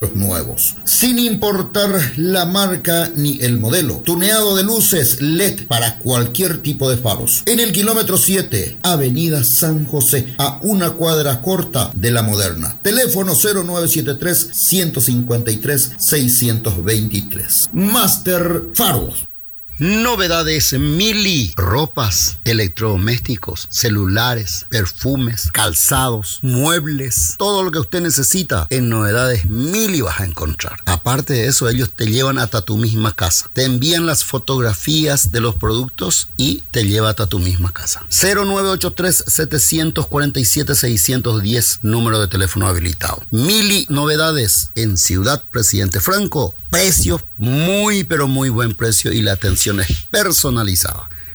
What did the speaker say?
precios nuevos. Sin importar la marca ni el modelo. Tuneado de luces LED para cualquier tipo de faros. En el kilómetro 7, Avenida San José, a una cuadra corta de La Moderna. Teléfono 0973-153-623. Master Faros. Novedades Mili, ropas, electrodomésticos, celulares, perfumes, calzados, muebles, todo lo que usted necesita en Novedades Mili vas a encontrar. Aparte de eso, ellos te llevan hasta tu misma casa. Te envían las fotografías de los productos y te lleva hasta tu misma casa. 0983-747-610, número de teléfono habilitado. Mili Novedades en Ciudad Presidente Franco. Precios muy pero muy buen precio y la atención es personalizada.